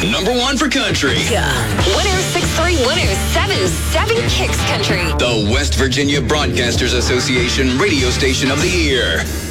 Number 1 for country. 106.3, 107.7 Kicks Country. The West Virginia Broadcasters Association Radio Station of the Year.